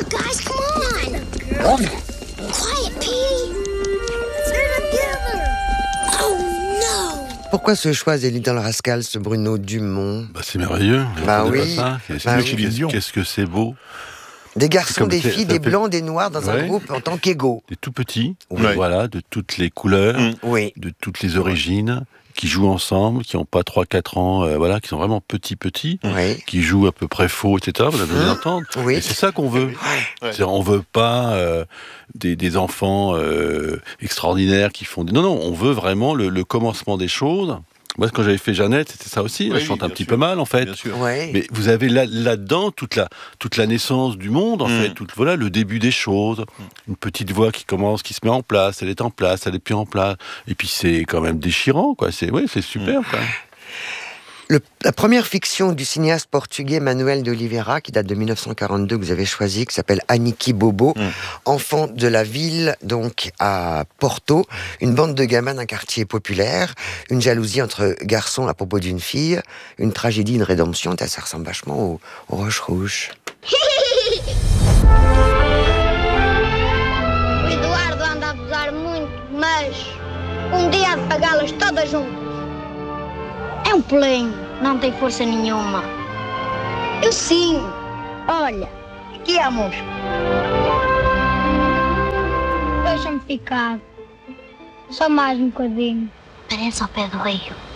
You guys, come on! Quiet, Petey! Oh no! Pourquoi ce choix des Little Rascals, ce Bruno Dumont? C'est merveilleux. Bah oui. Qu'est-ce que c'est beau. Des garçons, comme des ça filles, fait- des blancs, des noirs dans un groupe en tant qu'égaux. Des tout petits, Oui. voilà, de toutes les couleurs, Oui. de toutes les origines, qui jouent ensemble, qui n'ont pas 3-4 ans, voilà, qui sont vraiment petits, Oui. qui jouent à peu près faux, etc. Vous avez d'entendre. Oui. Et c'est ça qu'on veut. C'est-à-dire, on veut pas des enfants extraordinaires qui font... Non, on veut vraiment le commencement des choses. Moi, quand j'avais fait Jeannette, c'était ça aussi. Je chante un petit peu mal, en fait. Bien sûr. Oui. Mais vous avez là-dedans toute la naissance du monde, en fait. Voilà, le début des choses. Une petite voix qui commence, qui se met en place. Elle est en place, elle est plus en place. Et puis, c'est quand même déchirant, quoi. C'est super, quoi. La première fiction du cinéaste portugais Manuel de Oliveira, qui date de 1942, que vous avez choisi, qui s'appelle Aniki Bobo, enfant de la ville, donc à Porto, une bande de gamins d'un quartier populaire, une jalousie entre garçons à propos d'une fille, une tragédie, une rédemption, ça ressemble vachement au Roche Rouge. O Eduardo anda a abusar muito, mas dia há de pagá-las todas juntas. É pelinho, não tem força nenhuma. Eu sim. Olha, aqui há músculo. Deixa-me ficar. Só mais bocadinho. Parece ao pé do rio.